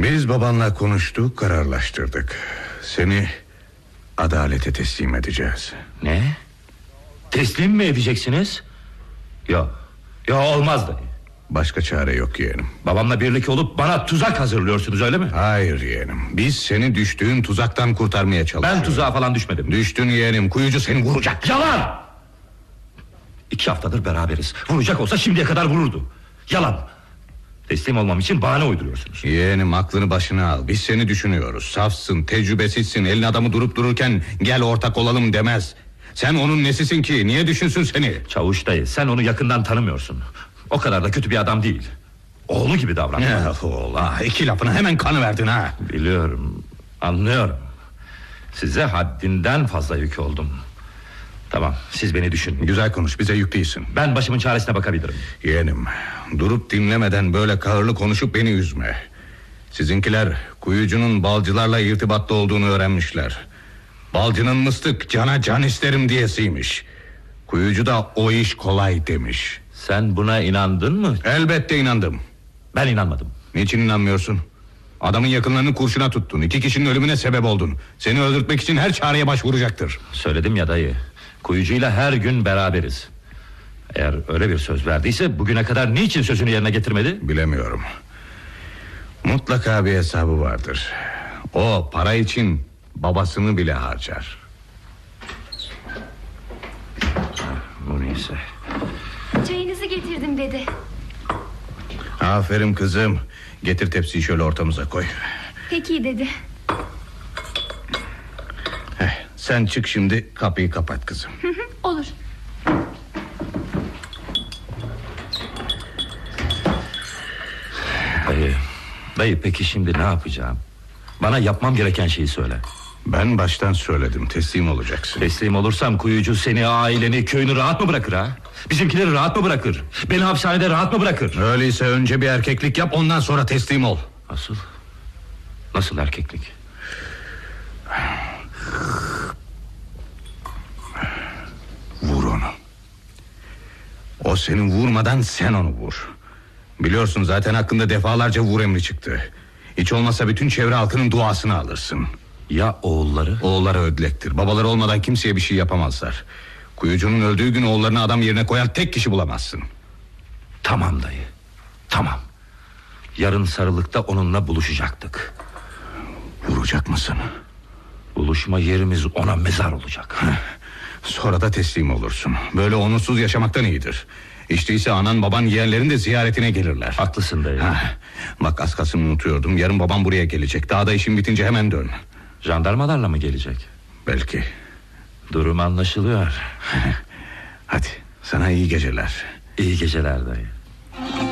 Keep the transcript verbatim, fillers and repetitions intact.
Biz babanla konuştuk, kararlaştırdık. Seni adalete teslim edeceğiz. Ne? Teslim mi edeceksiniz? Yok. Yok, olmaz dayı. Başka çare yok yeğenim. Babamla birlik olup bana tuzak hazırlıyorsunuz, öyle mi? Hayır yeğenim. Biz seni düştüğün tuzaktan kurtarmaya çalışıyoruz. Ben tuzağa falan düşmedim. Düştün yeğenim. Kuyucu seni vuracak. Yalan! İki haftadır beraberiz. Vuracak olsa şimdiye kadar vururdu. Yalan. Teslim olmam için bahane uyduruyorsunuz. Yeğenim, aklını başına al. Biz seni düşünüyoruz. Safsın, tecrübesizsin. Elin adamı durup dururken gel ortak olalım demez. Sen onun nesisin ki? Niye düşünsün seni? Çavuş dayı, sen onu yakından tanımıyorsun. O kadar da kötü bir adam değil. Oğlu gibi davranıyor. Ya oğla, iki lafına hemen kanı verdin ha. Biliyorum, anlıyorum. Size haddinden fazla yük oldum. Tamam, siz beni düşünün. Güzel konuş, bize yük değilsin. Ben başımın çaresine bakabilirim. Yeğenim, durup dinlemeden böyle kahırlı konuşup beni üzme. Sizinkiler kuyucunun balcılarla irtibatlı olduğunu öğrenmişler. Balcının mıstık cana can isterim diyesiymiş. Kuyucu da o iş kolay demiş. Sen buna inandın mı? Elbette inandım. Ben inanmadım. Niçin inanmıyorsun? Adamın yakınlarını kurşuna tuttun. İki kişinin ölümüne sebep oldun. Seni öldürtmek için her çareye başvuracaktır. Söyledim ya dayı, kuyucuyla her gün beraberiz. Eğer öyle bir söz verdiyse bugüne kadar niçin sözünü yerine getirmedi? Bilemiyorum. Mutlaka bir hesabı vardır. O para için babasını bile harcar. Bu neyse. Çayınızı getirdim dede. Aferin kızım. Getir tepsiyi şöyle ortamıza koy. Peki dede. Heh, sen çık şimdi, kapıyı kapat kızım. Olur. Dayı, dayı peki şimdi ne yapacağım? Bana yapmam gereken şeyi söyle. Ben baştan söyledim, teslim olacaksın. Teslim olursam kuyucu seni, aileni, köyünü rahat mı bırakır ha? Bizimkileri rahat mı bırakır? Beni hapishanede rahat mı bırakır? Öyleyse önce bir erkeklik yap, ondan sonra teslim ol. Nasıl? Nasıl erkeklik? Vur onu. O seni vurmadan sen onu vur. Biliyorsun zaten hakkında defalarca vur emri çıktı. Hiç olmazsa bütün çevre halkının duasını alırsın. Ya oğulları? Oğulları ödlektir. Babaları olmadan kimseye bir şey yapamazlar. Kuyucunun öldüğü gün oğullarını adam yerine koyan tek kişi bulamazsın. Tamam dayı, tamam. Yarın Sarılık'ta onunla buluşacaktık. Vuracak mısın? Buluşma yerimiz ona mezar olacak. Sonra da teslim olursun. Böyle onursuz yaşamaktan iyidir. İşte ise anan baban yeğenlerin de ziyaretine gelirler. Haklısın dayı. Ha, bak az kalsın unutuyordum. Yarın babam buraya gelecek. Daha da işin bitince hemen dön. Jandarmalarla mı gelecek? Belki. Durum anlaşılıyor. Hadi sana iyi geceler. İyi geceler dayı.